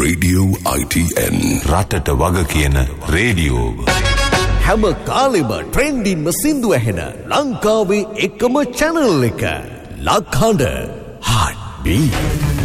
Radio ITN රටට වග කියන රේඩියෝ හැම කාලෙම ට්‍රෙන්ඩින්ම සින්දු ඇහෙන ලංකාවේ එකම channel එක ලක්හඬ Heartbeat